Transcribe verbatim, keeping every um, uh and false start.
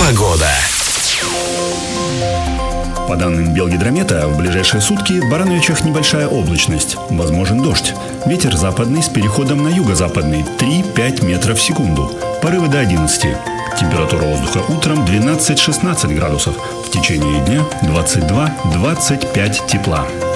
Погода. По данным Белгидромета, в ближайшие сутки в Барановичах небольшая облачность. Возможен дождь. Ветер западный с переходом на юго-западный три-пять метров в секунду. Порывы до одиннадцати. Температура воздуха утром двенадцать-шестнадцать градусов. В течение дня двадцать два-двадцать пять тепла.